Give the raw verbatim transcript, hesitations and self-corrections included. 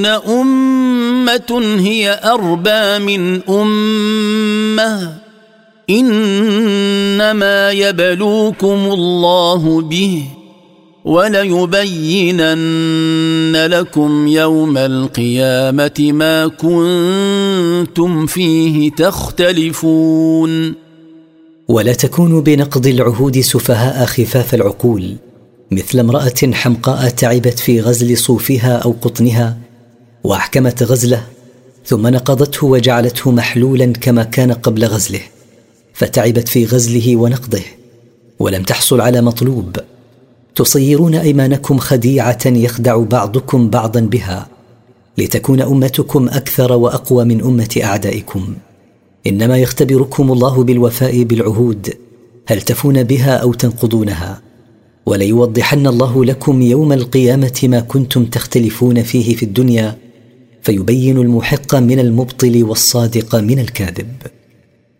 أمة هي أربى من أمة إنما يبلوكم الله به وليبينن لكم يوم القيامة ما كنتم فيه تختلفون. ولا تكونوا بنقض العهود سفهاء خفاف العقول، مثل امرأة حمقاء تعبت في غزل صوفها أو قطنها وأحكمت غزله ثم نقضته وجعلته محلولا كما كان قبل غزله، فتعبت في غزله ونقضه ولم تحصل على مطلوب. تصيرون أيمانكم خديعة يخدع بعضكم بعضا بها لتكون أمتكم أكثر وأقوى من أمة أعدائكم. إنما يختبركم الله بالوفاء بالعهود، هل تفون بها أو تنقضونها؟ وليوضحن الله لكم يوم القيامة ما كنتم تختلفون فيه في الدنيا، فيبين المحق من المبطل والصادق من الكاذب.